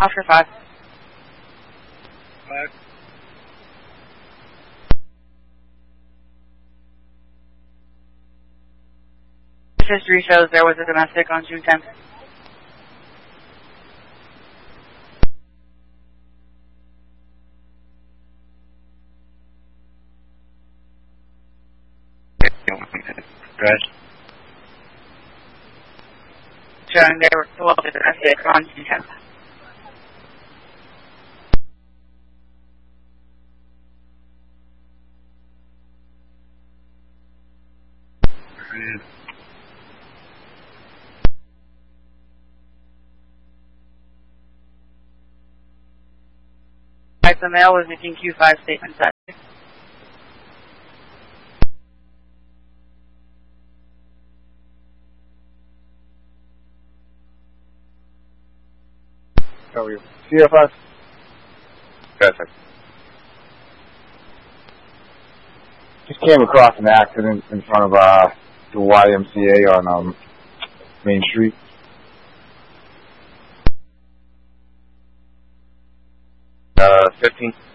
Oscar 5. 5. History shows there was a domestic on June 10th. Good. Showing there was a domestic on June 10th. The male was making Q5 statements that day. How are you? CFS? Perfect. Just came across an accident in front of the YMCA on Main Street. $15.